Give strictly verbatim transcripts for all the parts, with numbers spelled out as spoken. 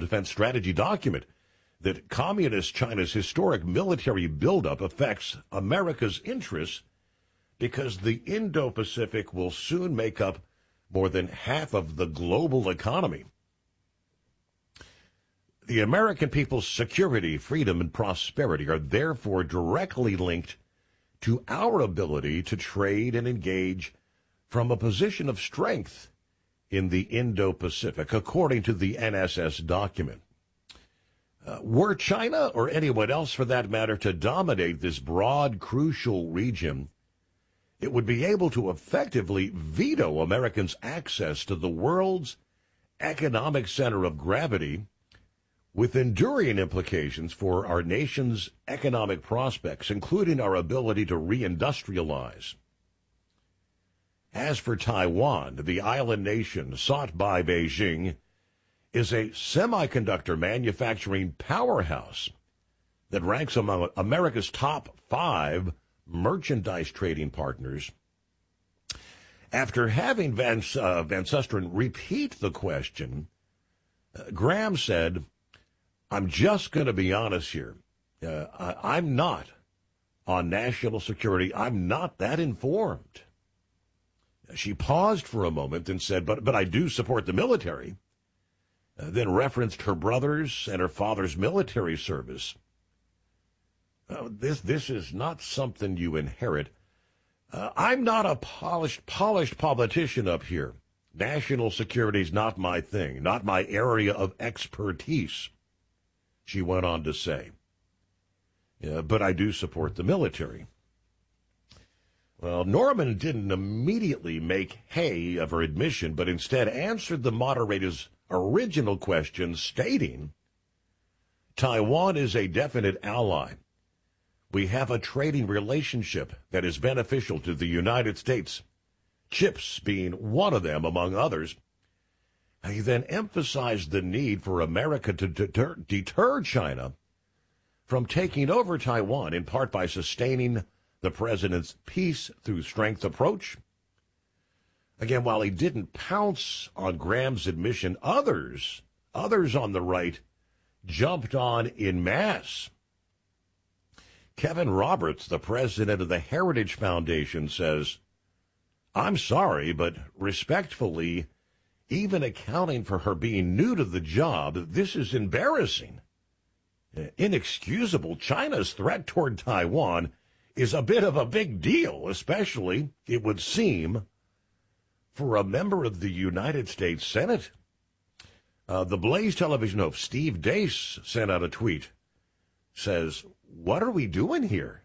Defense Strategy document that Communist China's historic military buildup affects America's interests because the Indo-Pacific will soon make up more than half of the global economy. The American people's security, freedom, and prosperity are therefore directly linked to our ability to trade and engage from a position of strength in the Indo-Pacific, according to the N S S document. Uh, were China, or anyone else for that matter, to dominate this broad, crucial region, it would be able to effectively veto Americans' access to the world's economic center of gravity, with enduring implications for our nation's economic prospects, including our ability to reindustrialize. As for Taiwan, the island nation sought by Beijing is a semiconductor manufacturing powerhouse that ranks among America's top five merchandise trading partners. After having Van, uh, Van Susteren repeat the question, uh, Graham said, I'm just going to be honest here. Uh, I, I'm not on national security. I'm not that informed. She paused for a moment and said, but, but I do support the military. Uh, then referenced her brother's and her father's military service. Uh, this this is not something you inherit. Uh, I'm not a polished polished politician up here. National security is not my thing, not my area of expertise, she went on to say. Yeah, but I do support the military. Well, Norman didn't immediately make hay of her admission, but instead answered the moderator's original question, stating, Taiwan is a definite ally. We have a trading relationship that is beneficial to the United States, chips being one of them, among others. He then emphasized the need for America to deter, deter China from taking over Taiwan, in part by sustaining the president's peace through strength approach. Again, while he didn't pounce on Graham's admission, others, others on the right jumped on en masse. Kevin Roberts, the president of the Heritage Foundation, says, I'm sorry, but respectfully, even accounting for her being new to the job, this is embarrassing. Inexcusable. China's threat toward Taiwan is a bit of a big deal, especially, it would seem, for a member of the United States Senate. Uh, the Blaze television host Steve Deace sent out a tweet, says, what are we doing here?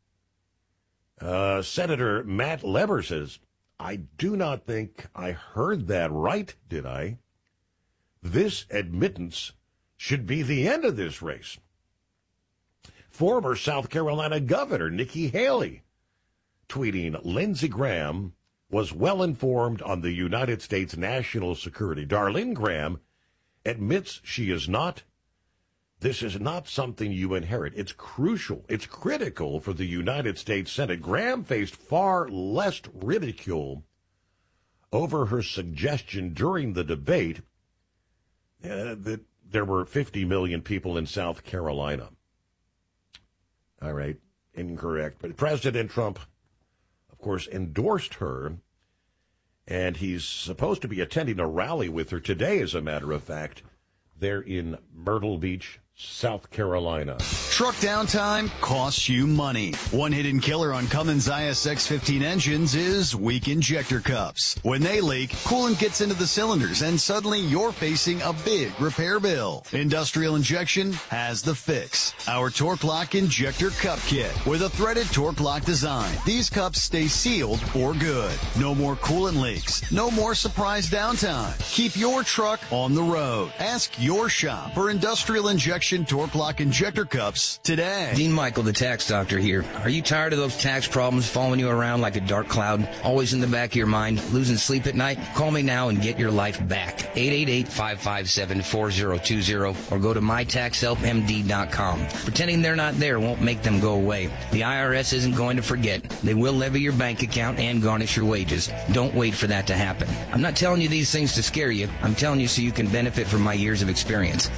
Uh, Senator Matt Leber says, I do not think I heard that right, did I? This admittance should be the end of this race. Former South Carolina Governor Nikki Haley tweeting, Lindsey Graham was well informed on the United States national security. Darlene Graham admits she is not. This is not something you inherit. It's crucial. It's critical for the United States Senate. Graham faced far less ridicule over her suggestion during the debate uh, that there were fifty million people in South Carolina. All right, incorrect. But President Trump, of course, endorsed her, and he's supposed to be attending a rally with her today, as a matter of fact. They're in Myrtle Beach, South Carolina. Truck downtime costs you money. One hidden killer on Cummins I S X fifteen engines is weak injector cups. When they leak, coolant gets into the cylinders and suddenly you're facing a big repair bill. Industrial Injection has the fix. Our Torque Lock Injector Cup Kit with a threaded Torque Lock design. These cups stay sealed for good. No more coolant leaks. No more surprise downtime. Keep your truck on the road. Ask your shop for Industrial Injection Torque Lock Injector Cups today. Dean Michael, the tax doctor here. Are you tired of those tax problems following you around like a dark cloud, always in the back of your mind, losing sleep at night? Call me now and get your life back. eight eight eight, five five seven, four zero two zero or go to my tax help m d dot com. Pretending they're not there won't make them go away. The I R S isn't going to forget. They will levy your bank account and garnish your wages. Don't wait for that to happen. I'm not telling you these things to scare you. I'm telling you so you can benefit from my years of experience.